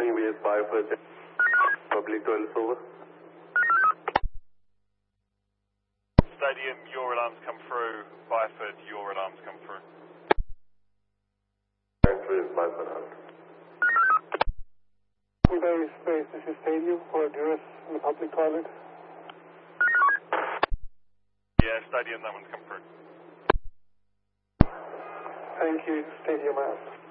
Morning, VS Byford. Public 12 over. Stadium, your alarms come through. Byford, your alarms come through. Thanks, VS Byford out. Very space, this is Stadium for address in the public toilet. Yeah, Stadium, that one's come through. Thank you, Stadium out.